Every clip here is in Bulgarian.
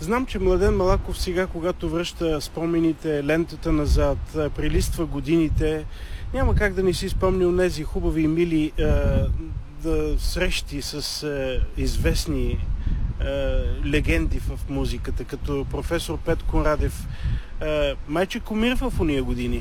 Знам, че Младен Малаков сега, когато връща спомените, лентата назад, прилиства годините, няма как да не си спомни онези хубави и мили срещи с известни легенди в музиката, като професор Петко Радев. Майче кумир в уния години?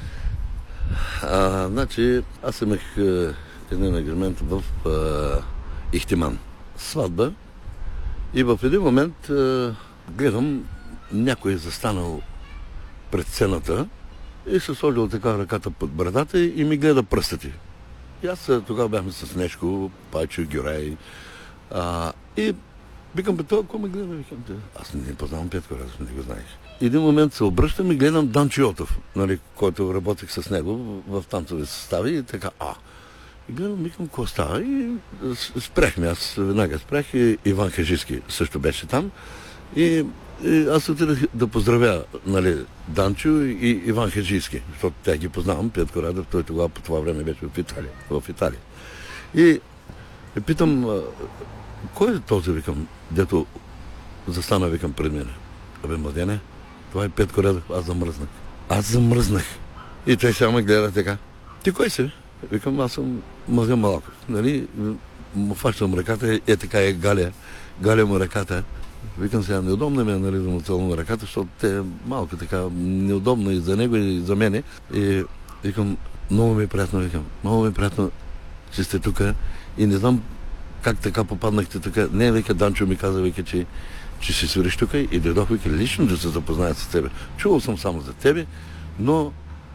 Значи, аз имах един ангажимент в Ихтиман. Сватба. И в един момент гледам, някой е застанал пред сцената и се сложил така ръката под брадата и ми гледа пръстите. И аз тогава бяхме с Нешко, Пайчо, Гюрай. И викам, това, ако ме гледа, викам, аз не познавам Петко Радев, не го знаех. Един момент се обръщам и гледам Данчо Йотов, нали, който работех с него в танцови състави и така, И гледам, викам, какво става? И спряхме, аз веднага спрях и Иван Хаджийски също беше там. И аз отидах да поздравя, нали, Данчо и Иван Хаджийски, защото тя ги познавам, Петко Радев, той тогава по това време беше в Италия. И питам, кой е този, викам, дето застана, викам, пред мен? Абе, Младене, това е Петко Радев, аз замръзнах. И той сега ме гледа така. Ти кой си? Викам, аз съм Младен Малаков. Нали, му фащам ръката, така галя му ръката. Викам, сега неудобно ми е, нали, да му целувам ръката, защото те е малко така неудобно и за него, и за мене. И викам, много ми е приятно, че сте тук и не знам как така попаднахте тук. Не, вика, Данчо ми каза, вика, че си свириш тук и дойдох, вика, лично да се запозная с тебе. Чувал съм само за тебе, но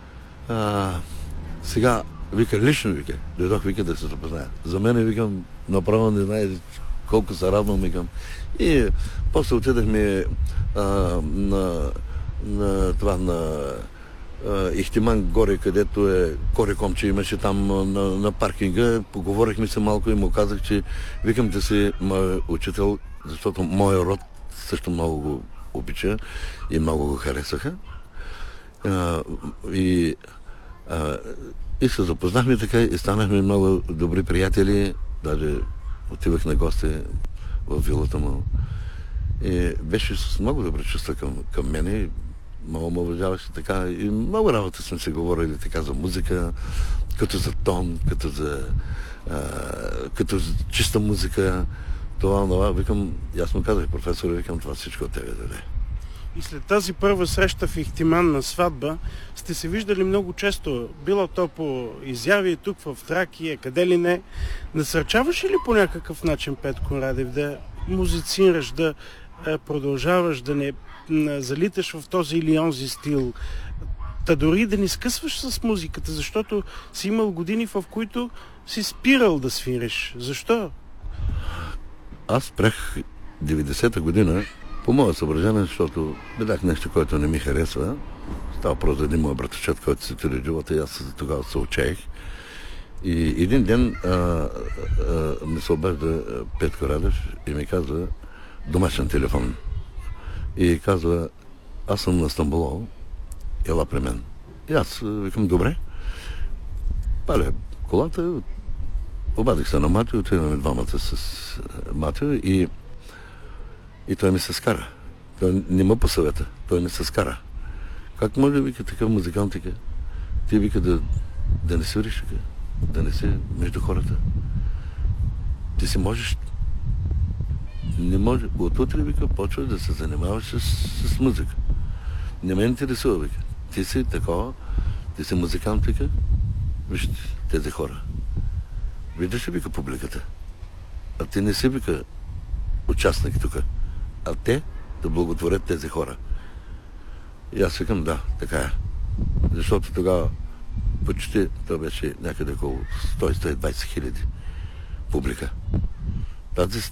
сега, вика, лично, вика, дойдох, вика, да се запозная. За мен, викам, направо не знае колко се радвам, викам. И после отидахме на Ихтиман горе, където е Корекомче, имаше там на паркинга. Поговорихме се малко и му казах, че викам да си мой учител, защото моя род също много го обича и много го харесаха. И се запознахме така и станахме много добри приятели. Даже отивах на гости в вилата му. И беше с много добри чувства към мене. Много ме уважаваше така. И много работа сме се говорили така за музика, като за тон, като за чиста музика. Това, викам, аз му казах, професор, викам, това всичко от тебе даде. И след тази първа среща в Ихтиман на сватба сте се виждали много често. Било то по изяви тук в Тракия, къде ли не. Насърчаваш ли по някакъв начин Петко Радев да музицираш, да продължаваш, да не залиташ в този или онзи стил, та дори да не скъсваш с музиката, защото си имал години, в които си спирал да свириш. Защо? Аз спрях 90-та година по мое съображение, защото видях нещо, което не ми харесва. Става просто за един мой братовчет, който се тири живота и аз тогава се отчаях. И един ден ми се обажда Петко Радев и ми казва домашен телефон. И казва, аз съм на Стамболово, ела при мен. И аз викам, добре. Паля колата, обадих се на Матио, отидаме двамата с Матио и той ми се скара. Той не ме посъвета, той ми се скара. Как може, вика, такъв музикант, ти, вика, да не свириш, да не си между хората. Ти си можеш. Не може. От утре, вика, почваш да се занимаваш с музика. Не ме интересува, вика. Ти си такова, ти си музикант, вика. Вижте тези хора. Виждаш ли, вика, публиката? А ти не си, вика, участник тук. А те да благотворят тези хора. И аз викам, да, така е. Защото тогава почти това беше някъде около 100-120 хиляди публика. Тази